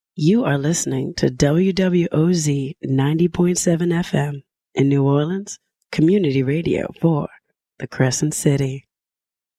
You are listening to WWOZ 90.7 FM in New Orleans, community radio for the Crescent City.